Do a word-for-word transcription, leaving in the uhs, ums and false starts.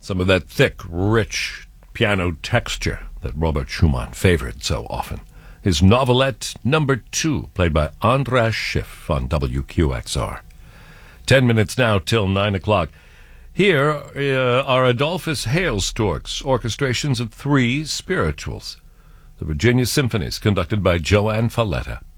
Some of that thick, rich piano texture that Robert Schumann favored so often. His novelette number two, played by Andras Schiff on W Q X R. Ten minutes now till nine o'clock. Here uh, are Adolphus Hailstork's orchestrations of three spirituals. The Virginia Symphonies, conducted by Joanne Falletta.